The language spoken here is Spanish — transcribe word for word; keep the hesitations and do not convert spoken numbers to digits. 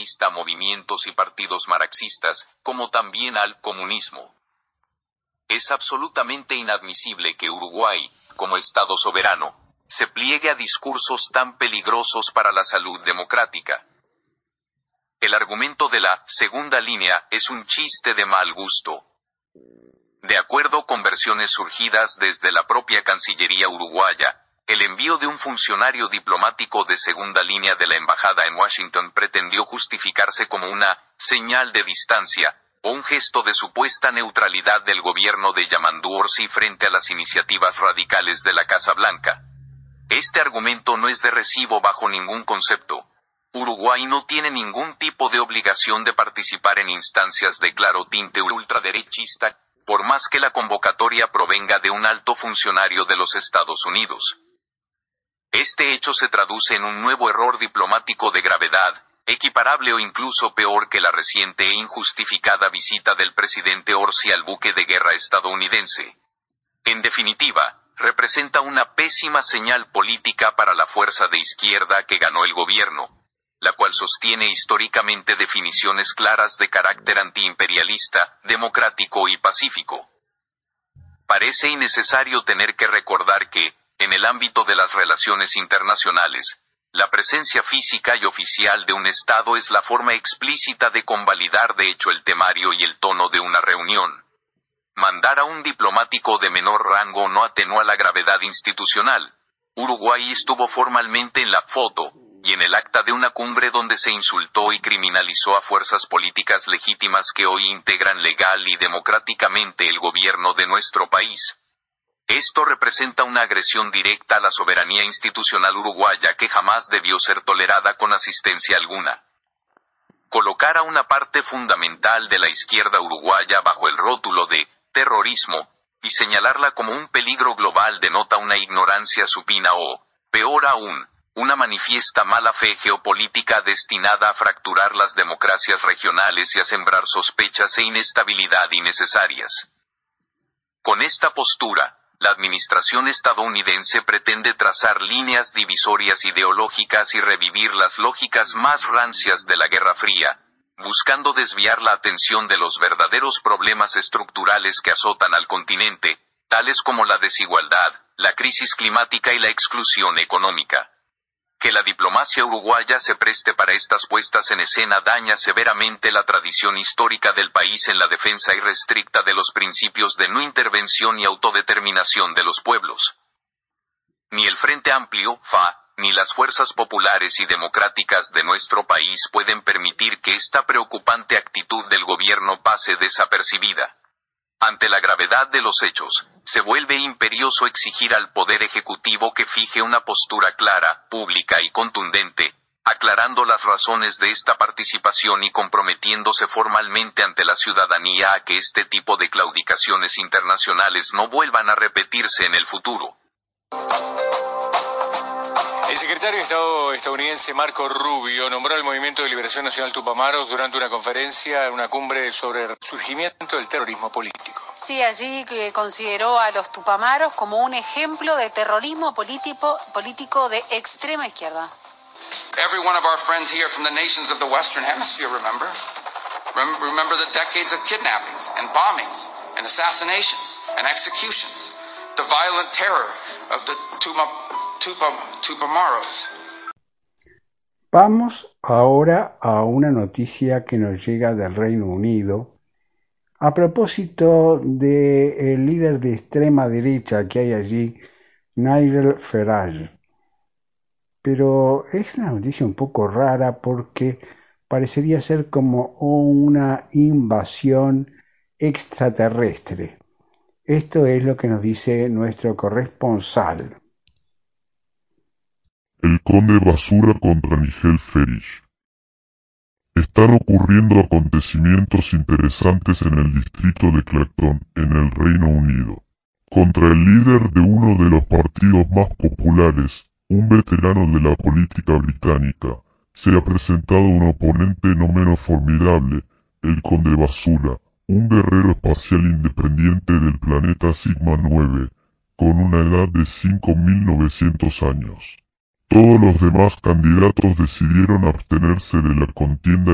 movimientos y partidos marxistas, como también al comunismo. Es absolutamente inadmisible que Uruguay, como Estado soberano, se pliegue a discursos tan peligrosos para la salud democrática. El argumento de la segunda línea es un chiste de mal gusto. De acuerdo con versiones surgidas desde la propia Cancillería uruguaya, el envío de un funcionario diplomático de segunda línea de la embajada en Washington pretendió justificarse como una señal de distancia, o un gesto de supuesta neutralidad del gobierno de Yamandu Orsi frente a las iniciativas radicales de la Casa Blanca. Este argumento no es de recibo bajo ningún concepto. Uruguay no tiene ningún tipo de obligación de participar en instancias de claro tinte ultraderechista, por más que la convocatoria provenga de un alto funcionario de los Estados Unidos. Este hecho se traduce en un nuevo error diplomático de gravedad, equiparable o incluso peor que la reciente e injustificada visita del presidente Orsi al buque de guerra estadounidense. En definitiva, representa una pésima señal política para la fuerza de izquierda que ganó el gobierno, la cual sostiene históricamente definiciones claras de carácter antiimperialista, democrático y pacífico. Parece innecesario tener que recordar que, en el ámbito de las relaciones internacionales, la presencia física y oficial de un Estado es la forma explícita de convalidar de hecho el temario y el tono de una reunión. Mandar a un diplomático de menor rango no atenúa la gravedad institucional. Uruguay estuvo formalmente en la foto, y en el acta de una cumbre donde se insultó y criminalizó a fuerzas políticas legítimas que hoy integran legal y democráticamente el gobierno de nuestro país. Esto representa una agresión directa a la soberanía institucional uruguaya que jamás debió ser tolerada con asistencia alguna. Colocar a una parte fundamental de la izquierda uruguaya bajo el rótulo de terrorismo, y señalarla como un peligro global denota una ignorancia supina o, peor aún, una manifiesta mala fe geopolítica destinada a fracturar las democracias regionales y a sembrar sospechas e inestabilidad innecesarias. Con esta postura, la administración estadounidense pretende trazar líneas divisorias ideológicas y revivir las lógicas más rancias de la Guerra Fría, buscando desviar la atención de los verdaderos problemas estructurales que azotan al continente, tales como la desigualdad, la crisis climática y la exclusión económica. Que la diplomacia uruguaya se preste para estas puestas en escena daña severamente la tradición histórica del país en la defensa irrestricta de los principios de no intervención y autodeterminación de los pueblos. Ni el Frente Amplio, F A, ni las fuerzas populares y democráticas de nuestro país pueden permitir que esta preocupante actitud del gobierno pase desapercibida. Ante la gravedad de los hechos, se vuelve imperioso exigir al Poder Ejecutivo que fije una postura clara, pública y contundente, aclarando las razones de esta participación y comprometiéndose formalmente ante la ciudadanía a que este tipo de claudicaciones internacionales no vuelvan a repetirse en el futuro. El secretario de Estado estadounidense Marco Rubio nombró al Movimiento de Liberación Nacional Tupamaros durante una conferencia en una cumbre sobre el surgimiento del terrorismo político. Sí, allí que consideró a los Tupamaros como un ejemplo de terrorismo político, político de extrema izquierda. Every one of our friends here from the nations of the Western Hemisphere, remember? Remember, remember the decades of kidnappings and bombings and assassinations and executions, the violent terror of the Tuma, Tupa, Tupamaros. Vamos ahora a una noticia que nos llega del Reino Unido a propósito del líder de extrema derecha que hay allí, Nigel Farage. Pero es una noticia un poco rara porque parecería ser como una invasión extraterrestre. Esto es lo que nos dice nuestro corresponsal. El conde Basura contra Nigel Farage. Están ocurriendo acontecimientos interesantes en el distrito de Clacton, en el Reino Unido. Contra el líder de uno de los partidos más populares, un veterano de la política británica, se ha presentado un oponente no menos formidable, el conde Basura, un guerrero espacial independiente del planeta Sigma nueve, con una edad de cinco mil novecientos años. Todos los demás candidatos decidieron abstenerse de la contienda